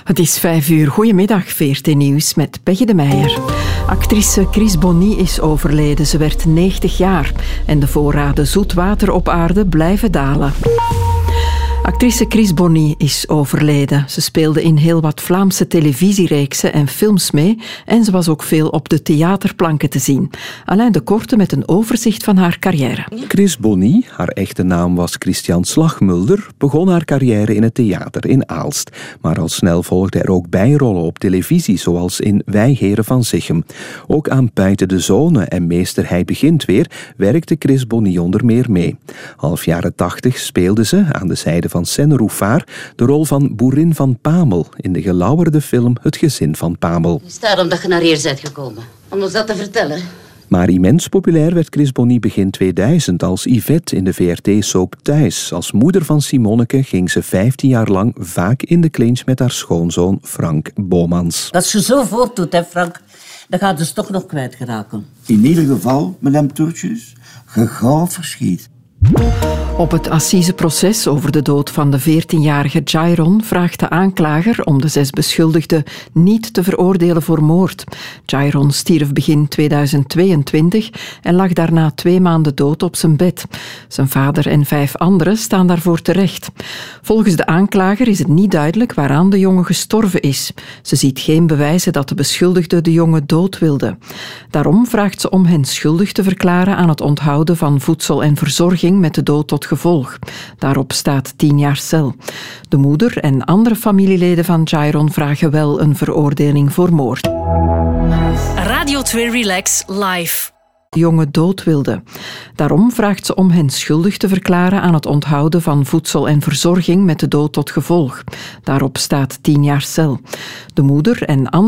Het is 5:00. Goedemiddag, VRT Nieuws met Peggy de Meijer. Actrice Chris Bonny is overleden. Ze werd 90 jaar en de voorraden zoet water op aarde blijven dalen. Actrice Chris Bonny is overleden. Ze speelde in heel wat Vlaamse televisiereeksen en films mee en ze was ook veel op de theaterplanken te zien. Alain de Korte met een overzicht van haar carrière. Chris Bonny, haar echte naam was Christian Slagmulder, begon haar carrière in het theater in Aalst. Maar al snel volgden er ook bijrollen op televisie, zoals in Wij Heren van Zichem. Ook aan Buiten de Zone en Meester Hij Begint Weer werkte Chris Bonny onder meer mee. Half jaren 80 speelde ze, aan de zijde van Senne Rouffard, de rol van boerin van Pamel in de gelauwerde film Het Gezin van Pamel. Het is daarom dat je naar hier bent gekomen. Om ons dat te vertellen. Maar immens populair werd Chris Bonny begin 2000 als Yvette in de VRT-soap Thuis. Als moeder van Simonneke ging ze 15 jaar lang vaak in de clinch met haar schoonzoon Frank Bomans. Als je zo voortdoet, hè Frank, dan gaat dus toch nog kwijtgeraken. In ieder geval, madame Toertjes, je gauw verschiet. Op het assiseproces over de dood van de 14-jarige Jairon vraagt de aanklager om de 6 beschuldigden niet te veroordelen voor moord. Jairon stierf begin 2022 en lag daarna 2 maanden dood op zijn bed. Zijn vader en 5 anderen staan daarvoor terecht. Volgens de aanklager is het niet duidelijk waaraan de jongen gestorven is. Ze ziet geen bewijzen dat de beschuldigden de jongen dood wilden. Daarom vraagt ze om hen schuldig te verklaren aan het onthouden van voedsel en verzorging met de dood tot gevolg. Daarop staat 10 jaar cel. De moeder en andere familieleden van Jairon vragen wel een veroordeling voor moord. Radio 2 Relax Live. De jongen dood wilde. Daarom vraagt ze om hen schuldig te verklaren aan het onthouden van voedsel en verzorging met de dood tot gevolg. Daarop staat 10 jaar cel. De moeder en andere